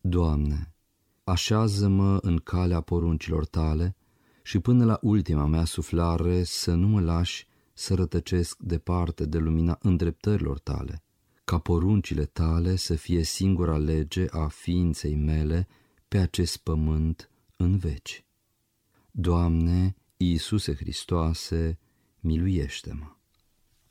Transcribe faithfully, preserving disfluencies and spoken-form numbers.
Doamne, așează-mă în calea poruncilor Tale și până la ultima mea suflare să nu mă lași să rătăcesc departe de lumina îndreptărilor Tale, ca poruncile Tale să fie singura lege a ființei mele pe acest pământ în veci. Doamne, Iisuse Hristoase, miluiește-mă!